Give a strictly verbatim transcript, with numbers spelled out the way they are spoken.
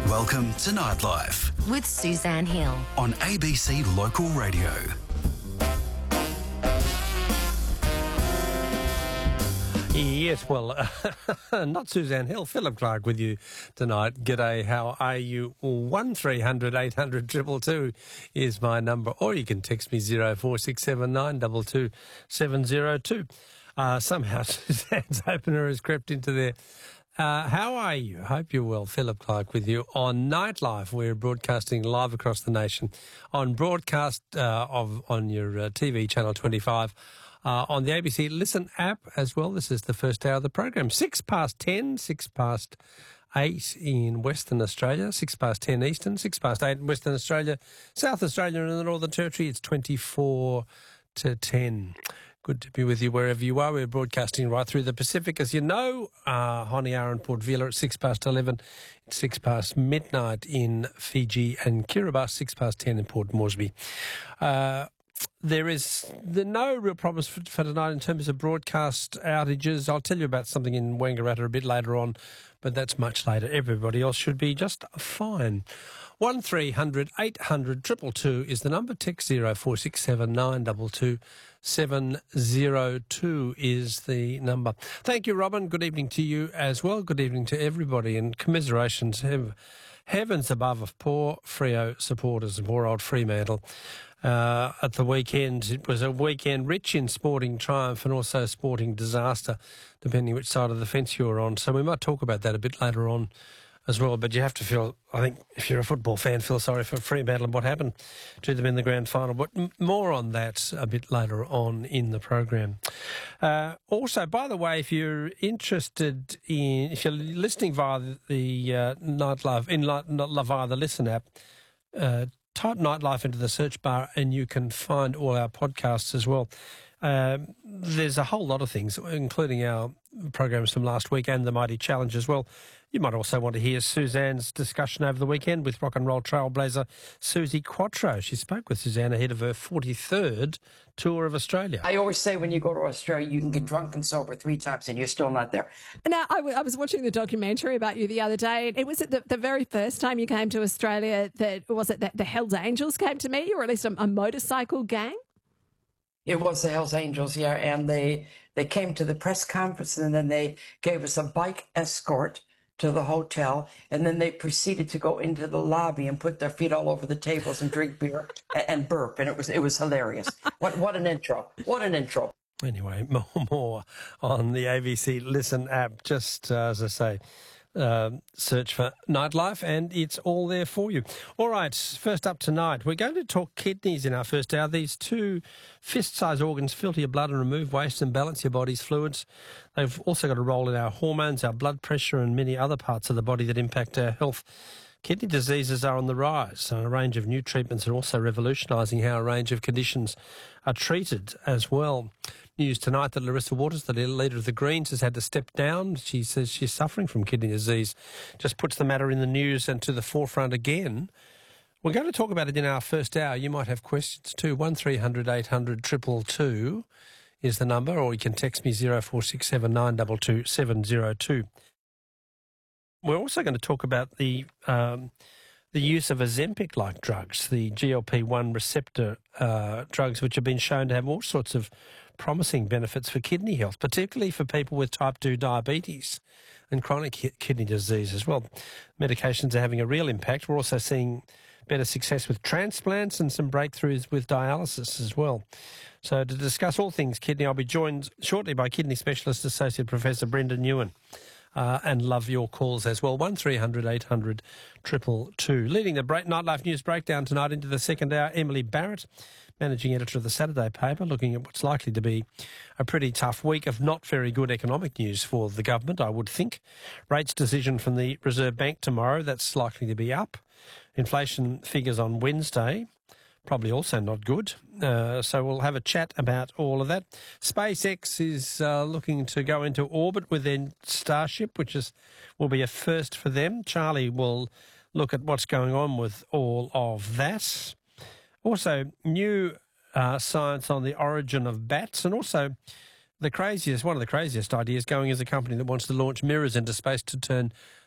Welcome to Nightlife with Suzanne Hill on A B C Local Radio. Yes, well, uh, not Suzanne Hill, Philip Clark with you tonight. G'day, how are you? one three hundred eight hundred two two two is my number, or you can text me zero four six seven nine two two seven zero two. Uh, somehow Suzanne's opener has crept into there. Uh, how are you? I hope you're well. Philip Clark with you on Nightlife. We're broadcasting live across the nation on broadcast uh, of on your uh, T V channel twenty-five, uh, on the A B C Listen app as well. This is the first hour of the program. Six past ten, six past eight in Western Australia, six past ten Eastern, six past eight in Western Australia, South Australia and the Northern Territory. It's twenty-four to ten. Good to be with you wherever you are. We're broadcasting right through the Pacific. As you know, uh, Honiara and Port Vila at six past eleven. It's six past midnight in Fiji and Kiribati, six past ten in Port Moresby. Uh, there is the no real promise for, for tonight in terms of broadcast outages. I'll tell you about something in Wangaratta a bit later on, but that's much later. Everybody else should be just fine. one three hundred eight hundred two two two is the number. Text zero four six seven nine two two seven zero two is the number. Thank you, Robin. Good evening to you as well. Good evening to everybody, and commiserations, hev- heavens above, of poor Freo supporters and poor old Fremantle. Uh, at the weekend, it was a weekend rich in sporting triumph and also sporting disaster, depending which side of the fence you're on. So we might talk about that a bit later on as well, but you have to feel, I think, if you're a football fan, feel sorry for Fremantle and what happened to them in the grand final. But m- more on that a bit later on in the program. Uh, also, by the way, if you're interested in, if you're listening via the uh, Nightlife, in li- via the Listen app, uh, type Nightlife into the search bar and you can find all our podcasts as well. Um, there's a whole lot of things, including our programs from last week and the Mighty Challenge as well. You might also want to hear Suzanne's discussion over the weekend with rock and roll trailblazer Susie Quattro. She spoke with Suzanne ahead of her forty-third tour of Australia. I always say when you go to Australia, you can get drunk and sober three times and you're still not there. Now, I, w- I was watching the documentary about you the other day. It was the, the very first time you came to Australia that, was it that the Hells Angels came to meet you, or at least a, a motorcycle gang? It was the Hells Angels, yeah, and they they came to the press conference and then they gave us a bike escort to the hotel, and then they proceeded to go into the lobby and put their feet all over the tables and drink beer and, and burp, and it was it was hilarious. What what an intro! What an intro! Anyway, more more on the A B C Listen app. Just uh, as I say. Uh, search for Nightlife and it's all there for you. All right, first up tonight, we're going to talk kidneys in our first hour. These two fist-sized organs filter your blood and remove waste and balance your body's fluids. They've also got a role in our hormones, our blood pressure and many other parts of the body that impact our health. Kidney diseases are on the rise, and a range of new treatments are also revolutionising how a range of conditions are treated as well. News tonight that Larissa Waters, the leader of the Greens, has had to step down. She says she's suffering from kidney disease. Just puts the matter in the news and to the forefront again. We're going to talk about it in our first hour. You might have questions too. one three hundred eight hundred two two two is the number, or you can text me zero four six seven nine two two seven zero two. We're also going to talk about the um, the use of Ozempic-like drugs, the G L P one receptor uh, drugs, which have been shown to have all sorts of promising benefits for kidney health, particularly for people with type two diabetes and chronic ki- kidney disease as well. Medications are having a real impact. We're also seeing better success with transplants and some breakthroughs with dialysis as well. So to discuss all things kidney, I'll be joined shortly by kidney specialist Associate Professor Brendan Ewan. Uh, and love your calls as well. one three hundred eight hundred two two two. Leading the break, Nightlife News Breakdown tonight into the second hour, Emily Barrett, Managing Editor of the Saturday paper, looking at what's likely to be a pretty tough week of not very good economic news for the government, I would think. Rates decision from the Reserve Bank tomorrow, that's likely to be up. Inflation figures on Wednesday, probably also not good. Uh, so we'll have a chat about all of that. SpaceX is uh, looking to go into orbit with their Starship, which is will be a first for them. Charlie will look at what's going on with all of that. Also, new uh, science on the origin of bats, and also the craziest, one of the craziest ideas going is a company that wants to launch mirrors into space to turn